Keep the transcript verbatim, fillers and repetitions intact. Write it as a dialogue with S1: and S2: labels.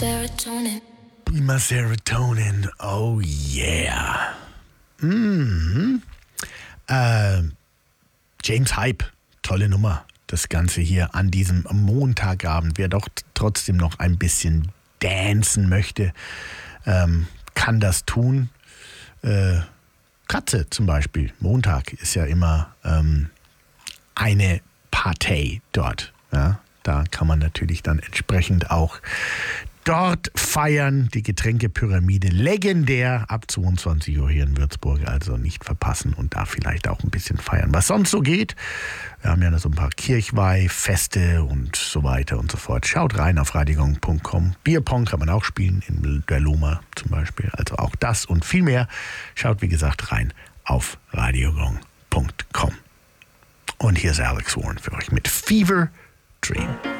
S1: Serotonin.
S2: Prima Serotonin, oh yeah. Mhm. Äh, James Hype, tolle Nummer. Das Ganze hier an diesem Montagabend. Wer doch trotzdem noch ein bisschen dancen möchte, ähm, kann das tun. Äh, Katze zum Beispiel. Montag ist ja immer ähm, eine Partei dort. Ja? Da kann man natürlich dann entsprechend auch dort feiern. Die Getränkepyramide legendär ab zweiundzwanzig Uhr hier in Würzburg. Also nicht verpassen und da vielleicht auch ein bisschen feiern. Was sonst so geht, wir haben ja noch so ein paar Kirchweihfeste und so weiter und so fort. Schaut rein auf radiogong punkt com. Bierpong kann man auch spielen, in der Loma zum Beispiel. Also auch das und viel mehr. Schaut wie gesagt rein auf radiogong punkt com. Und hier ist Alex Warren für euch mit Fever Dream.